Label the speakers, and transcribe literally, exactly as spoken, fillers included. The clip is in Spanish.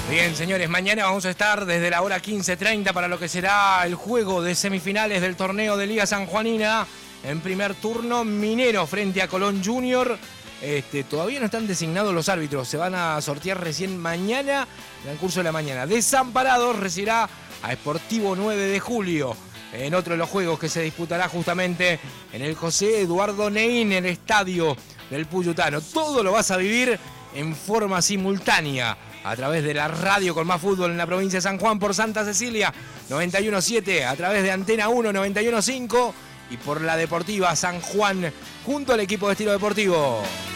Speaker 1: Bien, señores, mañana vamos a estar desde la hora quince treinta para lo que será el juego de semifinales del torneo de Liga Sanjuanina. En primer turno, Minero frente a Colón Junior. Este, todavía no están designados los árbitros, se van a sortear recién mañana, en el curso de la mañana. Desamparados recibirá a Sportivo nueve de julio, en otro de los juegos que se disputará justamente en el José Eduardo Neín, en el estadio del Puyutano. Todo lo vas a vivir en forma simultánea a través de la radio con más fútbol en la provincia de San Juan por Santa Cecilia noventa y uno punto siete, a través de Antena uno noventa y uno punto cinco y por la Deportiva San Juan junto al equipo de Estilo Deportivo.